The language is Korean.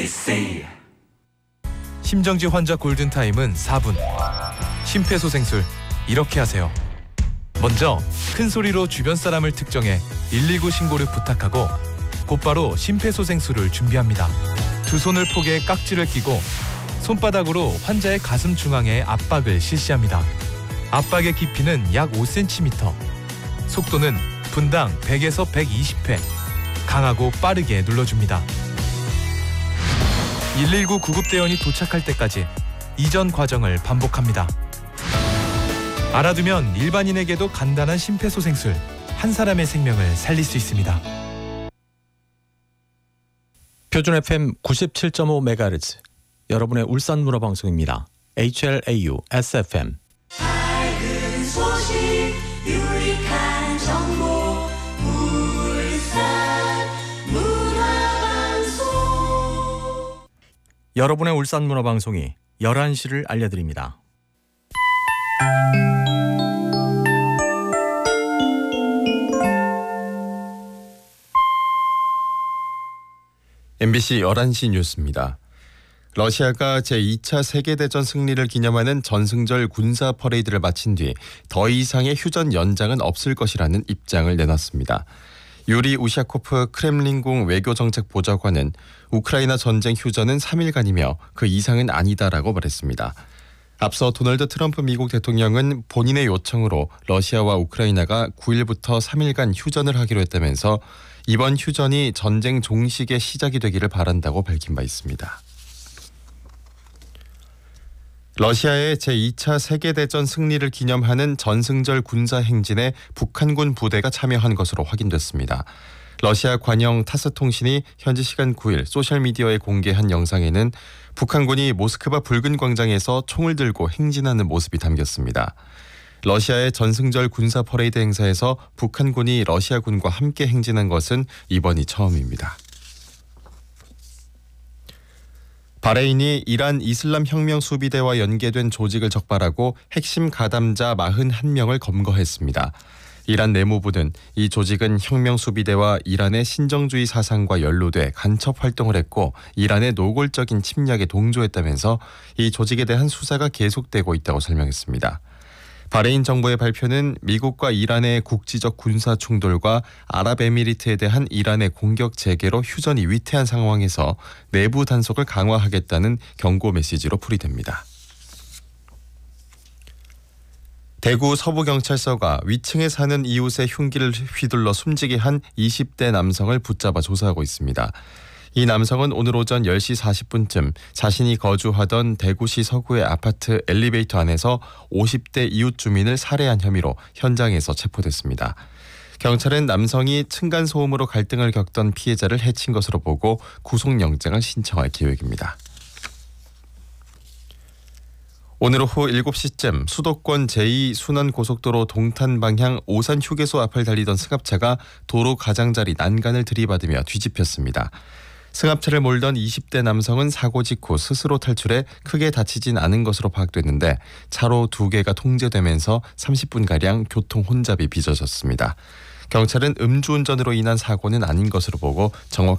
ABC. 심정지 환자 골든타임은 4분. 심폐소생술 이렇게 하세요. 먼저 큰 소리로 주변 사람을 특정해 119 신고를 부탁하고 곧바로 심폐소생술을 준비합니다. 두 손을 포개 깍지를 끼고 손바닥으로 환자의 가슴 중앙에 압박을 실시합니다. 압박의 깊이는 약 5cm. 속도는 분당 100에서 120회. 강하고 빠르게 눌러줍니다. 119 구급대원이 도착할 때까지 이전 과정을 반복합니다. 알아두면 일반인에게도 간단한 심폐소생술, 한 사람의 생명을 살릴 수 있습니다. 표준 FM 97.5MHz 여러분의 울산 문화방송입니다. HLAU SFM. 밝은 소식 유익한 정보 울산 문화방송. 여러분의 울산 문화방송이 11시를 알려드립니다. MBC 11시 뉴스입니다. 러시아가 제2차 세계대전 승리를 기념하는 전승절 군사 퍼레이드를 마친 뒤 더 이상의 휴전 연장은 없을 것이라는 입장을 내놨습니다. 유리 우샤코프 크렘린궁 외교정책 보좌관은 우크라이나 전쟁 휴전은 3일간이며 그 이상은 아니다라고 말했습니다. 앞서 도널드 트럼프 미국 대통령은 본인의 요청으로 러시아와 우크라이나가 9일부터 3일간 휴전을 하기로 했다면서 이번 휴전이 전쟁 종식의 시작이 되기를 바란다고 밝힌 바 있습니다. 러시아의 제2차 세계대전 승리를 기념하는 전승절 군사 행진에 북한군 부대가 참여한 것으로 확인됐습니다. 러시아 관영 타스 통신이 현지 시간 9일 소셜미디어에 공개한 영상에는 북한군이 모스크바 붉은 광장에서 총을 들고 행진하는 모습이 담겼습니다. 러시아의 전승절 군사 퍼레이드 행사에서 북한군이 러시아군과 함께 행진한 것은 이번이 처음입니다. 바레인이 이란 이슬람 혁명 수비대와 연계된 조직을 적발하고 핵심 가담자 41명을 검거했습니다. 이란 내무부는 이 조직은 혁명 수비대와 이란의 신정주의 사상과 연루돼 간첩 활동을 했고 이란의 노골적인 침략에 동조했다면서 이 조직에 대한 수사가 계속되고 있다고 설명했습니다. 바레인 정부의 발표는 미국과 이란의 국지적 군사 충돌과 아랍에미리트에 대한 이란의 공격 재개로 휴전이 위태한 상황에서 내부 단속을 강화하겠다는 경고 메시지로 풀이됩니다. 대구 서부경찰서가 위층에 사는 이웃의 흉기를 휘둘러 숨지게 한 20대 남성을 붙잡아 조사하고 있습니다. 이 남성은 오늘 오전 10시 40분쯤 자신이 거주하던 대구시 서구의 아파트 엘리베이터 안에서 50대 이웃 주민을 살해한 혐의로 현장에서 체포됐습니다. 경찰은 남성이 층간소음으로 갈등을 겪던 피해자를 해친 것으로 보고 구속영장을 신청할 계획입니다. 오늘 오후 7시쯤 수도권 제2순환고속도로 동탄 방향 오산 휴게소 앞을 달리던 승합차가 도로 가장자리 난간을 들이받으며 뒤집혔습니다. 승합차를 몰던 20대 남성은 사고 직후 스스로 탈출해 크게 다치진 않은 것으로 파악됐는데 차로 2개가 통제되면서 30분가량 교통 혼잡이 빚어졌습니다. 경찰은 음주운전으로 인한 사고는 아닌 것으로 보고